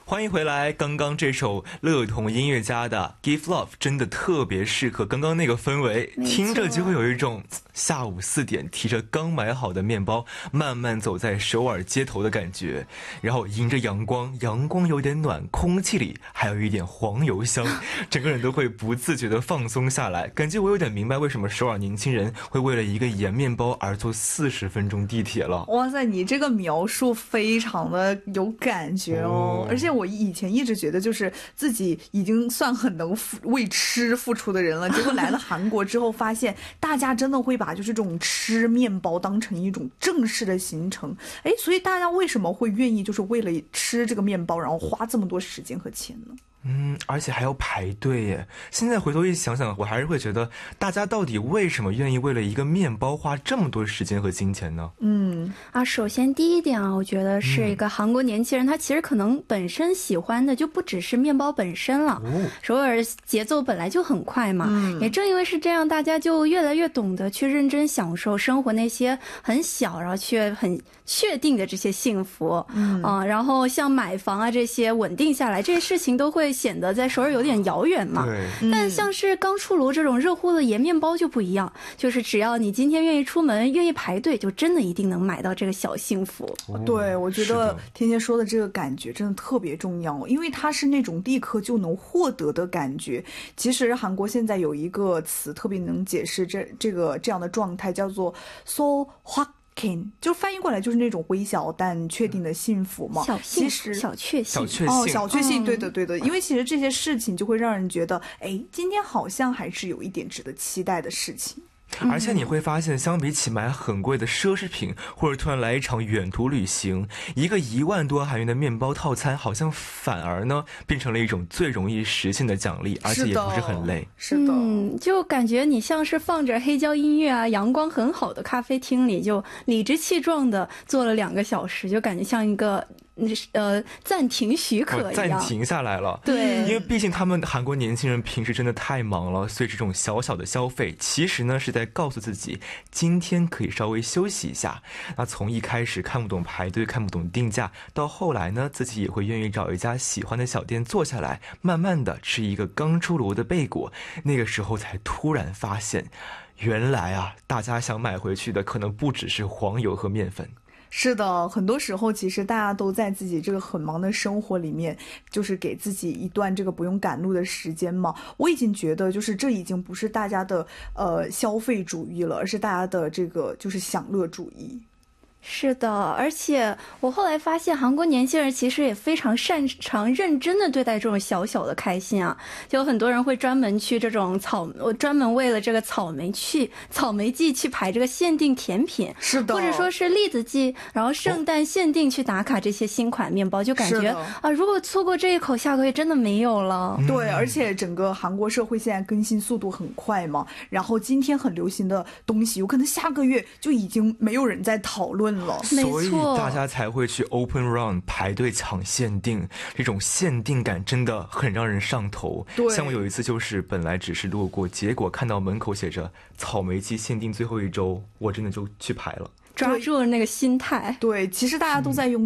欢迎回来。刚刚这首乐童音乐家的 Give Love 真的特别适合刚刚那个氛围，听着就会有一种下午4点提着刚买好的面包慢慢走在首尔街头的感觉，然后迎着阳光，阳光有点暖，空气里还有一点黄油香，整个人都会不自觉地放松下来。感觉我有点明白为什么首尔年轻人会为了一个盐面包而坐40分钟地铁了。 哇塞，你这个描述非常的有感觉哦。而且我以前一直觉得就是自己已经算很能为吃付出的人了，结果来了韩国之后发现大家真的会把就是这种吃面包当成一种正式的行程。所以大家为什么会愿意就是为了吃这个面包然后花这么多时间和钱呢？ 而且还要排队耶。现在回头一想想，我还是会觉得大家到底为什么愿意为了一个面包花这么多时间和金钱呢？ 首先第一点啊，我觉得是一个韩国年轻人，他其实可能本身喜欢的就不只是面包本身了。首尔节奏本来就很快嘛，也正因为是这样，大家就越来越懂得去认真享受生活那些很小然后却很确定的这些幸福。然后像买房啊这些稳定下来，这些事情都会显得在首尔有点遥远嘛。但像是刚出炉这种热乎的盐面包就不一样，就是只要你今天愿意出门，愿意排队，就真的一定能买到这个小幸福。 对，我觉得天天说的这个感觉真的特别重要，因为它是那种立刻就能获得的感觉。其实韩国现在有一个词特别能解释这样的状态，叫做 so 확就翻译过来就是那种微小但确定的幸福嘛。 其实小确幸， 小确幸，对的。因为其实这些事情就会让人觉得，今天好像还是有一点值得期待的事情。 而且你会发现，相比起买很贵的奢侈品，或者突然来一场远途旅行，一个1万多韩元的面包套餐，好像反而呢变成了一种最容易实现的奖励，而且也不是很累。 是的， 就感觉你像是放着黑胶音乐啊，阳光很好的咖啡厅里，就理直气壮的坐了2个小时，就感觉像一个暂停许可一样， 暂停下来了。 对， 因为毕竟他们韩国年轻人平时真的太忙了，所以这种小小的消费其实呢是在告诉自己今天可以稍微休息一下。那从一开始看不懂排队，看不懂定价，到后来呢自己也会愿意找一家喜欢的小店坐下来，慢慢的吃一个刚出炉的贝果，那个时候才突然发现，原来啊大家想买回去的可能不只是黄油和面粉。 是的，很多时候其实大家都在自己这个很忙的生活里面，就是给自己一段这个不用赶路的时间嘛。我已经觉得就是这已经不是大家的消费主义了，而是大家的这个就是享乐主义。 是的，而且我后来发现韩国年轻人其实也非常擅长认真的对待这种小小的开心啊，就有很多人会专门去这种专门为了这个草莓季去排这个限定甜品， 是的， 或者说是栗子季，然后圣诞限定去打卡这些新款面包，就感觉如果错过这一口，下个月真的没有了。 对，而且整个韩国社会现在更新速度很快嘛，然后今天很流行的东西，有可能下个月就已经没有人在讨论了， 所以大家才会去 Open Run 排队抢限定，这种限定感真的很让人上头。像我有一次就是本来只是路过，结果看到门口写着草莓季限定最后1周，我真的就去排了， 抓住了那个心态。 对，其实大家都在用